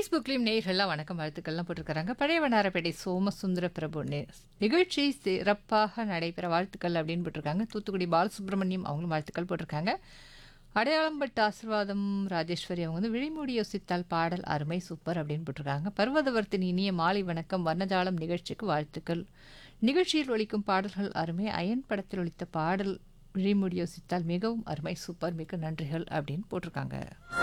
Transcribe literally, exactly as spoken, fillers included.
ஃபேஸ்புக்லேயும் நேயர்கள்லாம் வணக்கம் வாழ்த்துக்கள்லாம் போட்டிருக்காங்க. பழைய வண்ணாரப்பேட்டை சோமசுந்தர பிரபு நே நிகழ்ச்சி சிறப்பாக நடைபெற வாழ்த்துக்கள் அப்படின்னு போட்டிருக்காங்க. தூத்துக்குடி பாலசுப்ரமணியம் அவங்களும் வாழ்த்துக்கள் போட்டிருக்காங்க. அடையாளம் பட்டு ஆசிர்வாதம் ராஜேஸ்வரி அவங்க வந்து விழிமூடி யோசித்தால் பாடல் அருமை சூப்பர் அப்படின்னு போட்டிருக்காங்க. பர்வதவர்த்தினி இனிய மாலை வணக்கம் வர்ணஜாலம் நிகழ்ச்சிக்கு வாழ்த்துக்கள். நிகழ்ச்சியில் ஒலிக்கும் பாடல்கள் அருமை. அயன் படத்தில் ஒலித்த பாடல் விழிமூடி யோசித்தால் மிகவும் அருமை சூப்பர் மிக்க நன்றிகள் அப்படின்னு போட்டிருக்காங்க.